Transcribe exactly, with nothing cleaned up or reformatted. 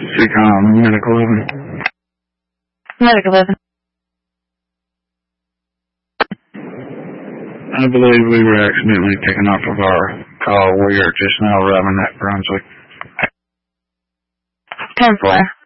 Seacom, Medic eleven. Medic eleven. I believe we were accidentally taken off of our call. We are just now arriving at Brunswick. ten four.